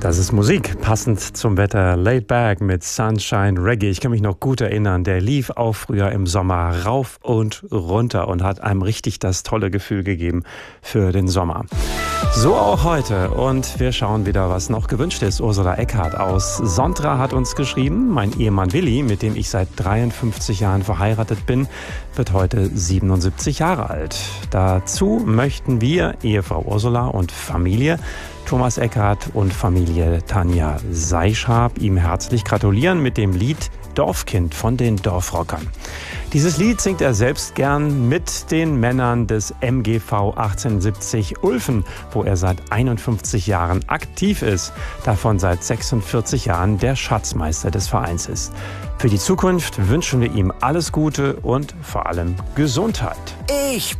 Das ist Musik, passend zum Wetter. Laid Back mit Sunshine Reggae. Ich kann mich noch gut erinnern, der lief auch früher im Sommer rauf und runter und hat einem richtig das tolle Gefühl gegeben für den Sommer. So auch heute. Und wir schauen wieder, was noch gewünscht ist. Ursula Eckhardt aus Sontra hat uns geschrieben. Mein Ehemann Willi, mit dem ich seit 53 Jahren verheiratet bin, wird heute 77 Jahre alt. Dazu möchten wir, Ehefrau Ursula und Familie, Thomas Eckhardt und Familie Tanja Seischab, ihm herzlich gratulieren mit dem Lied Dorfkind von den Dorfrockern. Dieses Lied singt er selbst gern mit den Männern des MGV 1870 Ulfen, wo er seit 51 Jahren aktiv ist, davon seit 46 Jahren der Schatzmeister des Vereins ist. Für die Zukunft wünschen wir ihm alles Gute und vor allem Gesundheit. Ich